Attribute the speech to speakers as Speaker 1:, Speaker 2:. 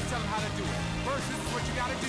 Speaker 1: tell them how to do it. First, this is what you gotta do.